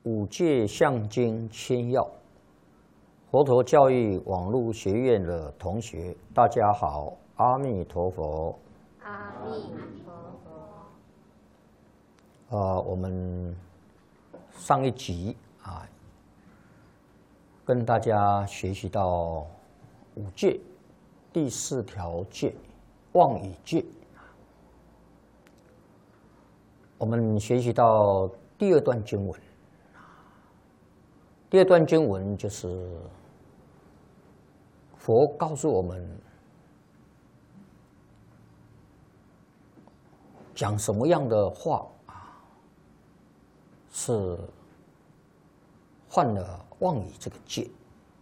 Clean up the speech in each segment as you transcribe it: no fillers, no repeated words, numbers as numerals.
五戒相经千要，佛陀教育网络学院的同学，大家好，阿弥陀佛。 阿弥陀佛。 我们上一集跟大家学习到五戒第4条戒妄语戒。我们学习到第2段经文，第2段经文就是佛告诉我们，讲什么样的话是犯了妄语这个戒，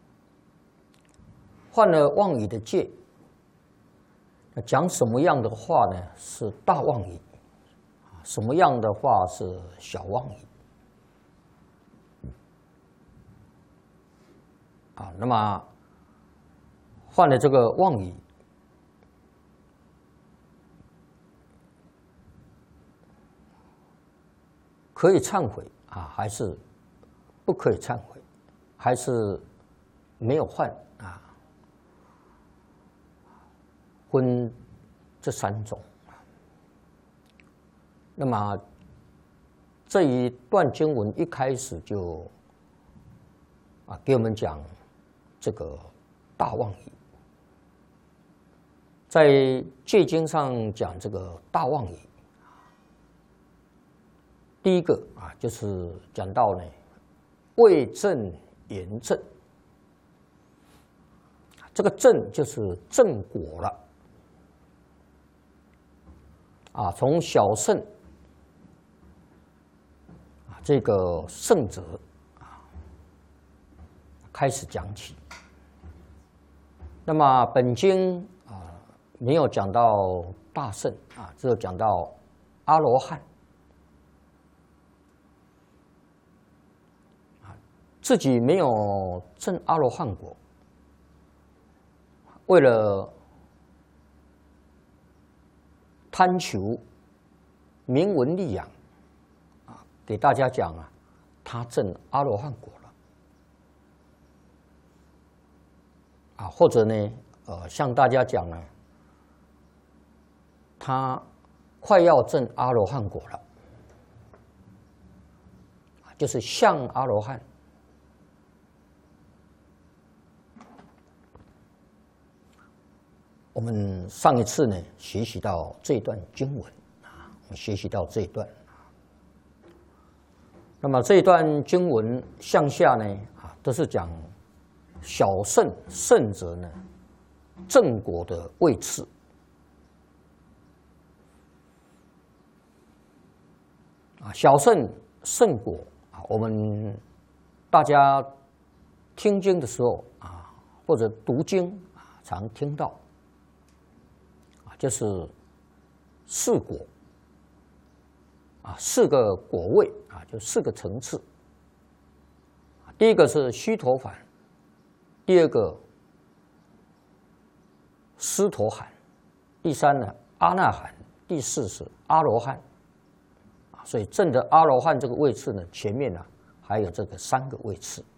犯了妄语的戒，讲什么样的话呢？是大妄语。什么样的话是小妄语？那么犯了这个妄语，可以忏悔还是不可以忏悔？还是没有犯分这3种。那么这一段经文一开始就给我们讲这个大妄语，在戒经上讲这个大妄语，第一个就是讲到呢为正言正，这个正就是正果了从小圣这个圣者开始讲起。那么本经没有讲到大圣只有讲到阿罗汉自己没有证阿罗汉果，为了贪求名闻利养给大家讲他证阿罗汉果了或者呢向大家讲他快要证阿罗汉果了，就是像阿罗汉。我们上一次呢学习到这一段经文我们学习到这一段。那么这一段经文向下呢都是讲小圣圣者呢正果的位次小圣圣果我们大家听经的时候或者读经常听到就是4果4个果位就4个层次。第一个是须陀洹，第2个斯陀含，第3呢阿那含，第4是阿罗汉。所以证的阿罗汉这个位次呢，前面还有这个3个位次。